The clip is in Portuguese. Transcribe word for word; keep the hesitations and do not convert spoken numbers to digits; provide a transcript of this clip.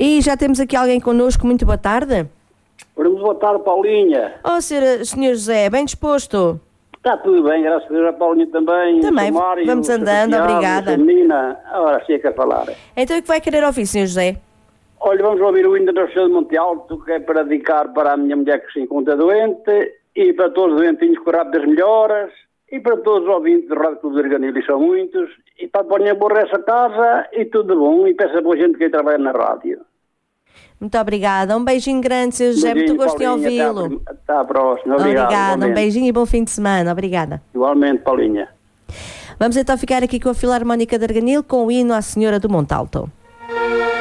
E já temos aqui alguém connosco. Muito boa tarde. Vamos boa tarde, Paulinha. Oh, senhor, senhor José, bem disposto? Está tudo bem, graças a Deus. A Paulinha também. Também, o Mário, vamos o andando, Santiago, obrigada. A menina, agora sim é que a falar. Então o que vai querer ouvir, senhor José? Olha, vamos ouvir o hino da Nossa Senhora de Monte Alto, que é para dedicar para a minha mulher que se encontra doente, e para todos os doentinhos com rápidas melhoras, e para todos os ouvintes do Rádio Clube de Arganil, e são muitos, e para pôr a borra essa casa, e tudo bom, e peço a boa gente que trabalha na rádio. Muito obrigada. Um beijinho grande, senhor José. Beijinho, Muito gosto em Paulinha, ouvi-lo. Até, até à próxima. Obrigado. Obrigada. Um beijinho e bom fim de semana. Obrigada. Igualmente, Paulinha. Vamos então ficar aqui com a Filarmónica de Arganil com o hino à Senhora do Montalto.